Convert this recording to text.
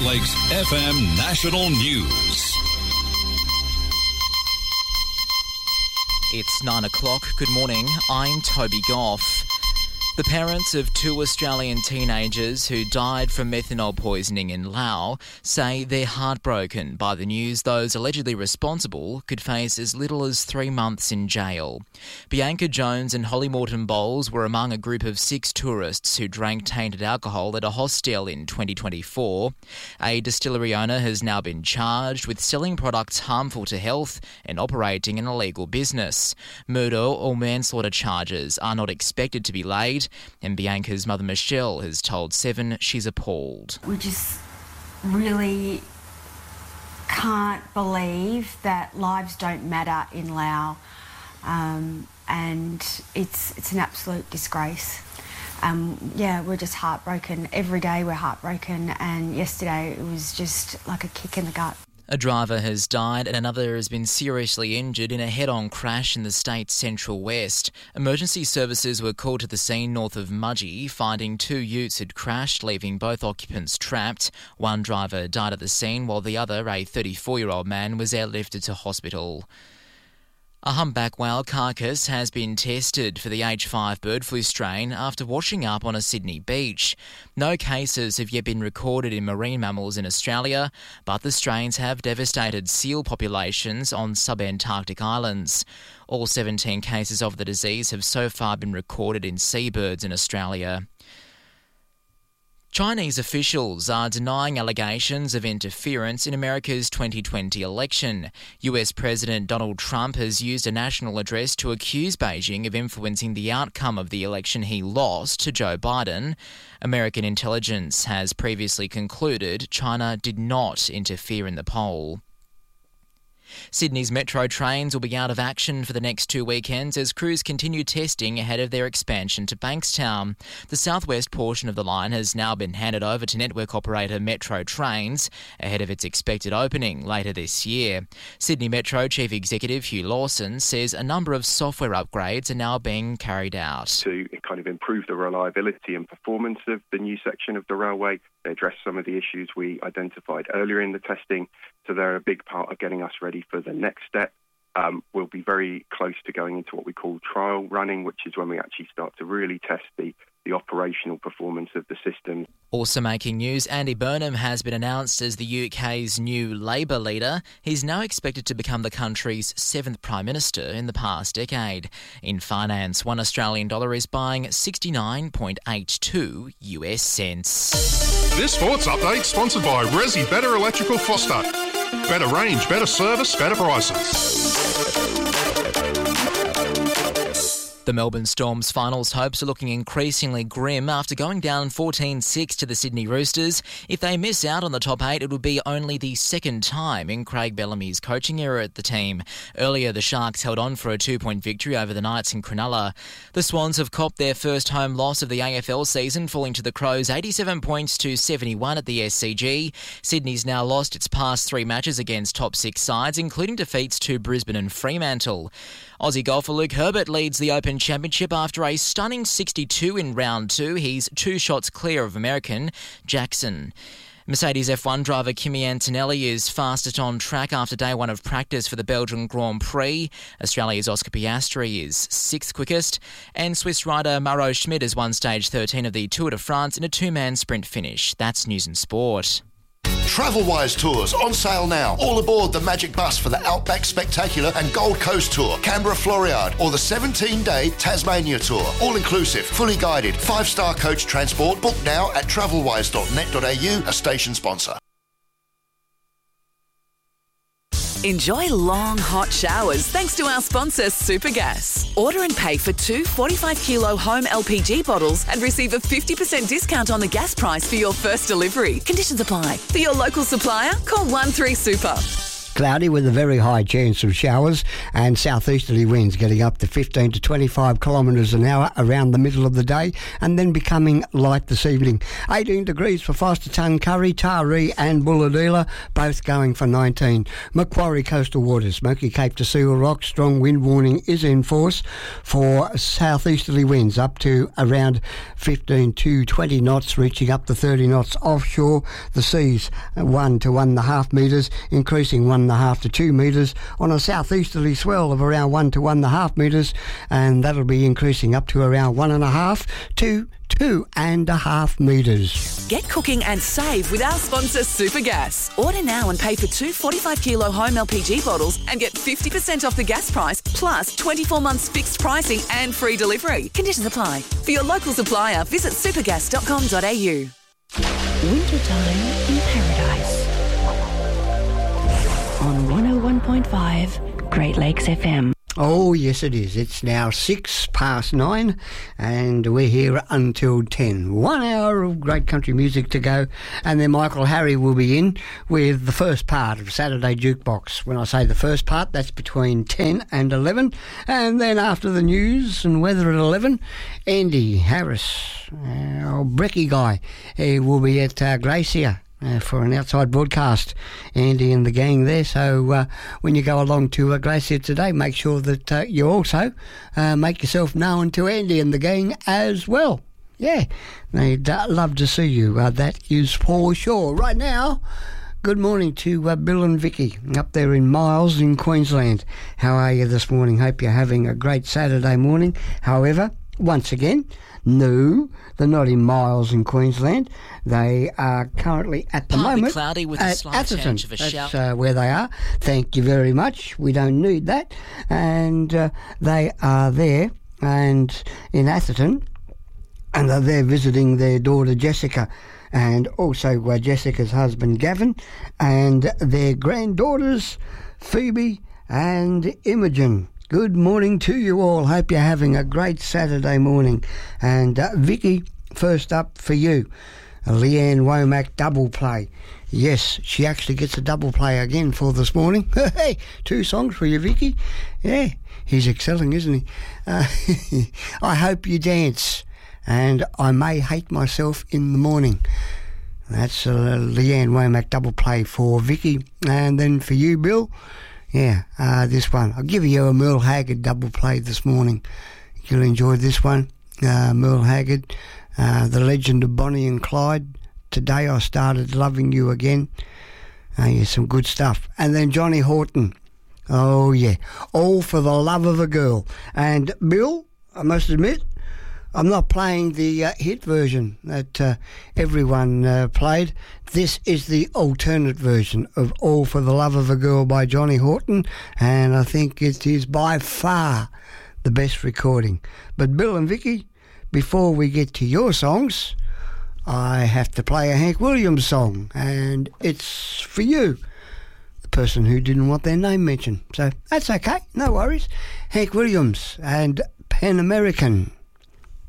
Lakes FM National News. It's 9 o'clock. Good morning. I'm Toby Goff. The parents of two Australian teenagers who died from methanol poisoning in Laos say they're heartbroken by the news those allegedly responsible could face as little as 3 months in jail. Bianca Jones and Holly Morton Bowles were among a group of 6 tourists who drank tainted alcohol at a hostel in 2024. A distillery owner has now been charged with selling products harmful to health and operating an illegal business. Murder or manslaughter charges are not expected to be laid, and Bianca's mother Michelle has told Seven she's appalled. We just really can't believe that lives don't matter in Laos, and it's an absolute disgrace. We're just heartbroken. Every day we're heartbroken, and yesterday it was just like a kick in the gut. A driver has died and another has been seriously injured in a head-on crash in the state's central west. Emergency services were called to the scene north of Mudgee, finding 2 utes had crashed, leaving both occupants trapped. One driver died at the scene while the other, a 34-year-old man, was airlifted to hospital. A humpback whale carcass has been tested for the H5 bird flu strain after washing up on a Sydney beach. No cases have yet been recorded in marine mammals in Australia, but the strains have devastated seal populations on subantarctic islands. All 17 cases of the disease have so far been recorded in seabirds in Australia. Chinese officials are denying allegations of interference in America's 2020 election. US President Donald Trump has used a national address to accuse Beijing of influencing the outcome of the election he lost to Joe Biden. American intelligence has previously concluded China did not interfere in the poll. Sydney's metro trains will be out of action for the next 2 weekends as crews continue testing ahead of their expansion to Bankstown. The southwest portion of the line has now been handed over to network operator Metro Trains ahead of its expected opening later this year. Sydney Metro Chief Executive Hugh Lawson says a number of software upgrades are now being carried out. To kind of improve the reliability and performance of the new section of the railway, they address some of the issues we identified earlier in the testing, so they're a big part of getting us ready for the next step. We'll be very close to going into what we call trial running, which is when we actually start to really test the operational performance of the system. Also making news, Andy Burnham has been announced as the UK's new Labour leader. He's now expected to become the country's 7th Prime Minister in the past decade. In finance, $1 Australian is buying 69.82 US cents. This sports update sponsored by Resi Better Electrical Foster. Better range, better service, better prices. The Melbourne Storm's finals hopes are looking increasingly grim after going down 14-6 to the Sydney Roosters. If they miss out on the top 8, it would be only the second time in Craig Bellamy's coaching era at the team. Earlier, the Sharks held on for a 2-point victory over the Knights in Cronulla. The Swans have copped their first home loss of the AFL season, falling to the Crows 87 points to 71 at the SCG. Sydney's now lost its past 3 matches against top 6 sides, including defeats to Brisbane and Fremantle. Aussie golfer Luke Herbert leads the Open Championship after a stunning 62 in round 2. He's 2 shots clear of American Jackson. Mercedes F1 driver Kimi Antonelli is fastest on track after day 1 of practice for the Belgian Grand Prix. Australia's Oscar Piastri is 6th quickest, and Swiss rider Maro Schmidt has won stage 13 of the Tour de France in a 2-man sprint finish. That's News and Sport. Travelwise Tours on sale now. All aboard the Magic Bus for the Outback Spectacular and Gold Coast Tour, Canberra Floriade, or the 17-day Tasmania Tour. All inclusive, fully guided, 5-star coach transport. Book now at travelwise.net.au, a station sponsor. Enjoy long, hot showers thanks to our sponsor, Supergas. Order and pay for 2 45-kilo home LPG bottles and receive a 50% discount on the gas price for your first delivery. Conditions apply. For your local supplier, call 13-SUPER. Cloudy with a very high chance of showers and southeasterly winds getting up to 15 to 25 kilometres an hour around the middle of the day and then becoming light this evening. 18 degrees for Forster-Tuncurry, Taree and Bulahdelah, both going for 19. Macquarie coastal waters, Smoky Cape to Seal Rock, strong wind warning is in force for southeasterly winds up to around 15 to 20 knots, reaching up to 30 knots offshore. The seas 1 to 1.5 metres, increasing 1.5 to 2 metres on a southeasterly swell of around 1 to 1.5 metres, and that'll be increasing up to around 1.5 to 2.5 metres. Get cooking and save with our sponsor Supergas. Order now and pay for 2 45-kilo home LPG bottles and get 50% off the gas price, plus 24 months fixed pricing and free delivery. Conditions apply. For your local supplier, visit supergas.com.au. Wintertime in Paradise on 101.5 Great Lakes FM. Oh, yes, it is. It's now 9:06 and we're here until 10. 1 hour of great country music to go, and then Michael Harry will be in with the first part of Saturday Jukebox. When I say the first part, that's between 10 and 11, and then after the news and weather at 11, Andy Harris, old Brecky guy, he will be at Glacier for an outside broadcast, Andy and the gang there. So when you go along to Glacier today, make sure that you also make yourself known to Andy and the gang as well. Yeah, they'd love to see you, that is for sure. Right now, good morning to Bill and Vicky up there in Miles in Queensland. How are you this morning? Hope you're having a great Saturday morning. However, once again, no, they're not in Miles in Queensland. They are currently at the moment cloudy with at a slight Atherton. chance of a That's shower. where they are. Thank you very much. We don't need that. And they are there and in Atherton, and they're there visiting their daughter Jessica, and also Jessica's husband Gavin, and their granddaughters Phoebe and Imogen. Good morning to you all. Hope you're having a great Saturday morning. And Vicky, first up for you, a Leanne Womack double play. Yes, she actually gets a double play again for this morning. Hey, 2 songs for you, Vicky. Yeah, he's excelling, isn't he? I hope you dance, and I may hate myself in the morning. That's a Leanne Womack double play for Vicky. And then for you, Bill, yeah, this one. I'll give you a Merle Haggard double play this morning. You'll enjoy this one. Merle Haggard, The Legend of Bonnie and Clyde. Today I Started Loving You Again. Yeah, some good stuff. And then Johnny Horton. Oh, yeah. All for the Love of a Girl. And Bill, I must admit, I'm not playing the hit version that everyone played. This is the alternate version of All for the Love of a Girl by Johnny Horton, and I think it is by far the best recording. But Bill and Vicky, before we get to your songs, I have to play a Hank Williams song, and it's for you, the person who didn't want their name mentioned. So that's okay, no worries. Hank Williams and Pan American.